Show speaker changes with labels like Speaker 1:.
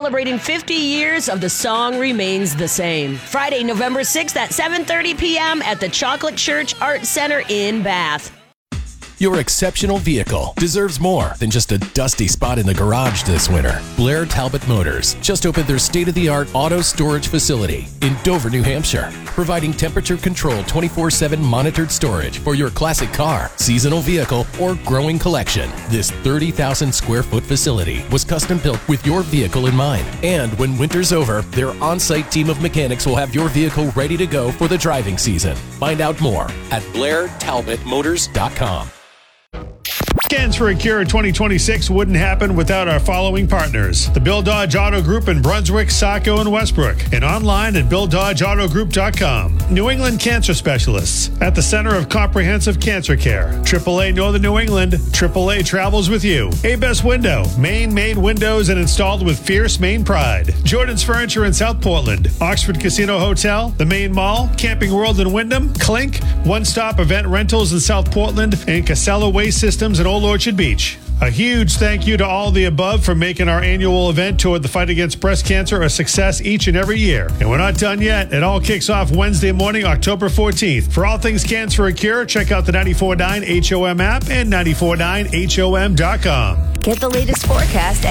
Speaker 1: celebrating 50 years of The Song Remains the Same. Friday, November 6th at 7:30 p.m. at the Chocolate Church Art Center in Bath.
Speaker 2: Your exceptional vehicle deserves more than just a dusty spot in the garage this winter. Blair Talbot Motors just opened their state-of-the-art auto storage facility in Dover, New Hampshire, providing temperature-controlled 24/7 monitored storage for your classic car, seasonal vehicle, or growing collection. This 30,000 square foot facility was custom built with your vehicle in mind. And when winter's over, their on-site team of mechanics will have your vehicle ready to go for the driving season. Find out more at BlairTalbotMotors.com.
Speaker 3: Scans for a Cure 2026 wouldn't happen without our following partners. The Bill Dodge Auto Group in Brunswick, Saco, and Westbrook. And online at BillDodgeAutoGroup.com. New England Cancer Specialists at the center of comprehensive cancer care. AAA Northern New England. AAA travels with you. A-Best Window. Maine-made windows and installed with fierce Maine pride. Jordan's Furniture in South Portland. Oxford Casino Hotel. The Maine Mall. Camping World in Wyndham. Clink. One-stop event rentals in South Portland. And Casella Waste Systems in Old Orchard Beach. A huge thank you to all the above for making our annual event toward the fight against breast cancer a success each and every year. And we're not done yet. It all kicks off Wednesday morning, October 14th. For all things Scans for a Cure, check out the 94.9 HOM app and 94.9HOM.com.
Speaker 4: Get the latest forecast